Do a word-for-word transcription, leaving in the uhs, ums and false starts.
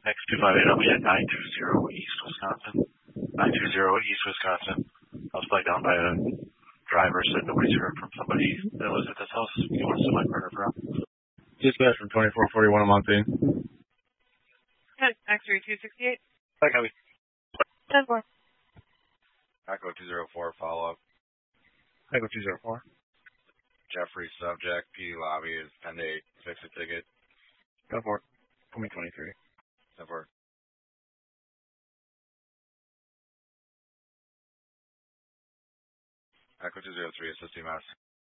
two five eight, I'll be at nine two zero East Wisconsin. nine two zero East Wisconsin. I was flagged down by a driver, said nobody's heard from somebody that was at this house. You want to send my partner from? Dispatch from twenty-four forty-one a month in. X three two sixty-eight. Hi, copy. ten four. Echo two zero four, follow up. Echo two zero four. Jeffrey, subject, P lobby is ten to eight, fix a ticket. ten four. twenty twenty-three. ten four. Echo two zero three, assisting mass.